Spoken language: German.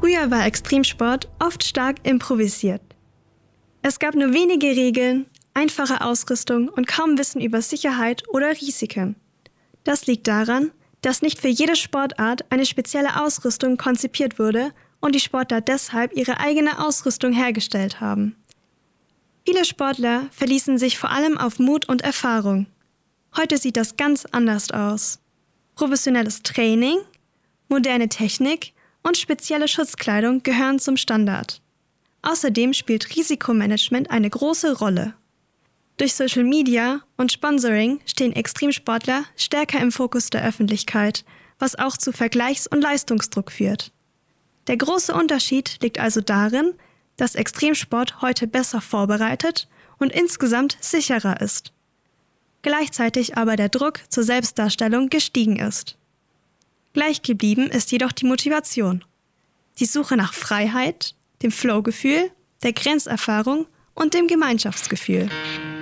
Früher war Extremsport oft stark improvisiert. Es gab nur wenige Regeln, einfache Ausrüstung und kaum Wissen über Sicherheit oder Risiken. Das liegt daran, dass nicht für jede Sportart eine spezielle Ausrüstung konzipiert wurde und die Sportler deshalb ihre eigene Ausrüstung hergestellt haben. Viele Sportler verließen sich vor allem auf Mut und Erfahrung. Heute sieht das ganz anders aus. Professionelles Training, moderne Technik und spezielle Schutzkleidung gehören zum Standard. Außerdem spielt Risikomanagement eine große Rolle. Durch Social Media und Sponsoring stehen Extremsportler stärker im Fokus der Öffentlichkeit, was auch zu Vergleichs- und Leistungsdruck führt. Der große Unterschied liegt also darin, dass Extremsport heute besser vorbereitet und insgesamt sicherer ist. Gleichzeitig aber der Druck zur Selbstdarstellung gestiegen ist. Gleich geblieben ist jedoch die Motivation. Die Suche nach Freiheit, dem Flow-Gefühl, der Grenzerfahrung und dem Gemeinschaftsgefühl.